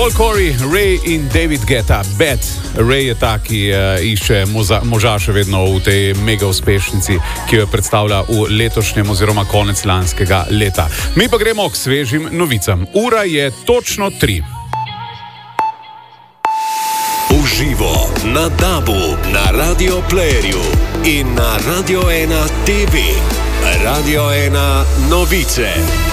Paul Corey, Ray in David Guetta, Bad. Ray je ta, ki išče moža še vedno v tej mega uspešnici, ki jo predstavlja v letošnjem oziroma konec lanskega leta. Mi pa gremo k svežim novicam. Ura je točno 3. Uživo na DAB-u, na Radio Playerju in na Radio 1 TV. Radio 1 novice.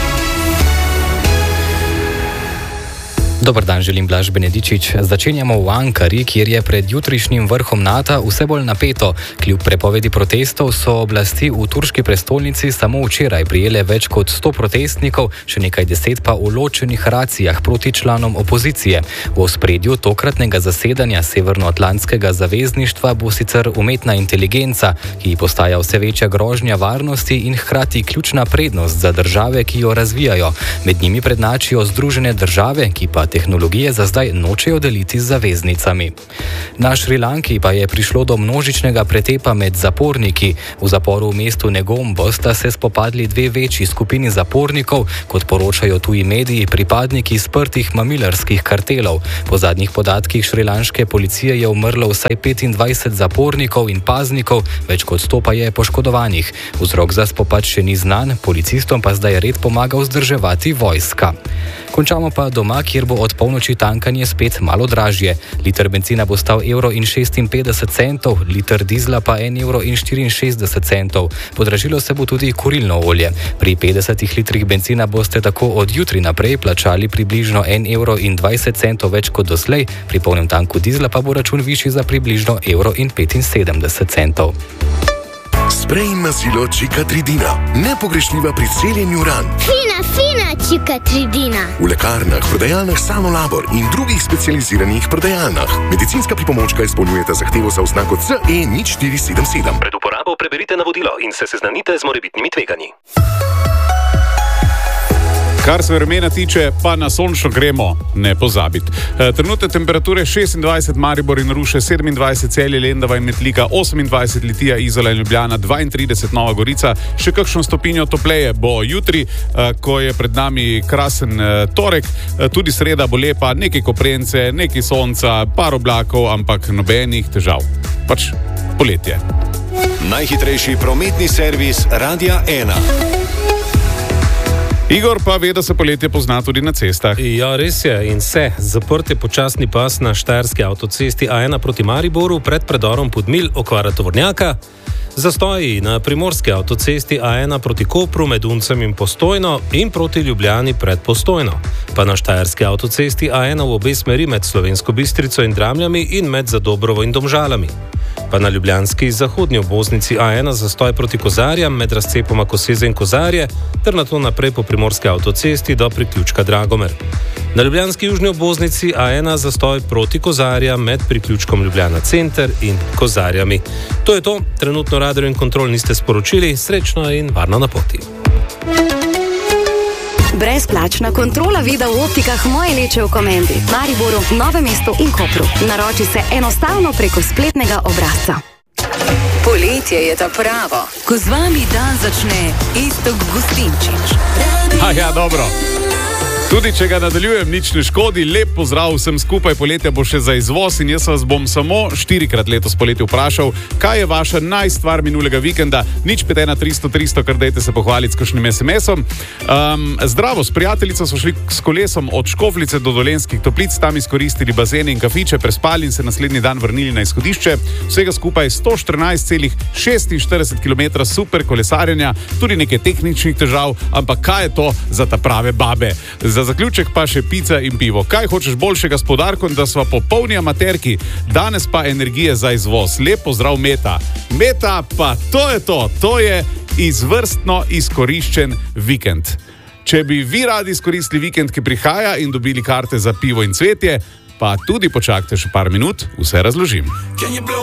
Dobar dan, želim Blaž Benedičič. Začenjamo v Ankari, kjer je pred jutrišnjim vrhom NATO vse bolj napeto. Kljub prepovedi protestov so oblasti v turški prestolnici samo včeraj prijele več kot 100 protestnikov, še nekaj 10 pa v ločenih racijah proti članom opozicije. V ospredju tokratnega zasedanja Severnoatlantskega zavezništva bo sicer umetna inteligenca, ki postaja vse večja grožnja varnosti in hkrati ključna prednost za države, ki jo razvijajo. Med njimi prednjačijo Združene države, ki pa tehnologije za zdaj nočejo deliti z zaveznicami. Na Šrilanki pa je prišlo do množičnega pretepa med zaporniki. V zaporu v mestu Negombo sta se spopadli dve večji skupini zapornikov, kot poročajo tuji mediji, pripadniki sprtih mamilarskih kartelov. Po zadnjih podatkih šrilanške policije je umrlo vsaj 25 zapornikov in paznikov, več kot 100 pa je poškodovanih. Vzrok za spopad še ni znan, policistom pa zdaj red pomaga vzdrževati vojska. Končamo pa doma, kjer bo od polnoči tankanje spet malo dražje. Liter benzina bo stal €1,56, liter dizla pa €1,64. Podražilo se bo tudi kurilno olje. Pri 50 litrih benzina boste tako od jutri naprej plačali približno €1,20 več kot doslej, pri polnem tanku dizla pa bo račun višji za približno €1,75. Sprej mazilo Čikatridina. Nepogrešljiva pri celjenju ran. Fina Čikatridina. V lekarnah, prodajalnah Sanolabor in drugih specializiranih prodajalnah. Medicinska pripomočka izpolnjujeta zahtevo za oznako CE0477. Pred uporabo preberite navodilo in se seznanite z morebitnimi tveganji. Kar se vremena tiče, pa na sončno gremo, ne pozabiti. Trenutne temperature 26 Maribor in Ruše, 27 Celje, Lendava in Metlika, 28 Litija, Izola in Ljubljana, 32 Nova Gorica, še kakšno stopinjo topleje bo jutri, ko je pred nami krasen torek, tudi sreda bo lepa, nekaj koprence, nekaj sonca, par oblakov, ampak nobenih težav. Pač poletje. Najhitrejši prometni servis Radia 1. Igor pa ve, da se poletje pozna tudi na cestah. Ja, res je in se. Zaprt je počasni pas na štajerski avtocesti A1 proti Mariboru pred predorom Podmilj, okvara tovornjaka. Zastoji na primorski avtocesti A1 proti Kopru med Uncem in Postojno in proti Ljubljani pred Postojno. Pa na štajerski avtocesti A1 v obe smeri med Slovensko Bistrico in Dramljami in med Zadobrovo in Domžalami. Pa na ljubljanski zahodnji obvoznici A1 zastoj proti Kozarjam med razcepoma Koseze in Kozarje ter nato naprej po primorski avtocesti do priključka Dragomer. Na ljubljanski južni obvoznici A1 zastoj proti Kozarjam med priključkom Ljubljana Center in Kozarjami. To je to, trenutno radar in kontrol niste sporočili, srečno in varno na poti. Brezplačna kontrola vida v optikah Moje Leče v Komendi, Mariboru, Novem mestu in Kopru. Naroči se enostavno preko spletnega obrazca. Poletje je ta pravo, ko z vami dan začne Iztok Gustinčič. Ja, dobro. Tudi če ga nadaljujem, nič ne škodi. Lep pozdrav vsem skupaj, poletje bo še za izvoz in jaz vas bom samo 4-krat letos poletje vprašal, kaj je vaša najstvar minulega vikenda. Nič 51300, kar dajte se pohvaliti s kakšnim SMS-om. Zdravo, s prijateljico so šli s kolesom od Škofljice do Dolenjskih Toplic, tam izkoristili bazene in kafiče, prespali in se naslednji dan vrnili na izhodišče. Vsega skupaj 114,46 km super kolesarjenja, tudi nekaj tehničnih težav, ampak kaj je to za ta prave babe? Za zaključek pa še pica in pivo. Kaj hočeš boljšega s poudarkom, da sva popolni amaterki, danes pa energije za izvoz. Lep pozdrav Meta. Meta, pa to je to. To je izvrstno izkoriščen vikend. Če bi vi radi izkoristili vikend, ki prihaja in dobili karte za pivo in cvetje, pa tudi počakajte še par minut, vse razložim.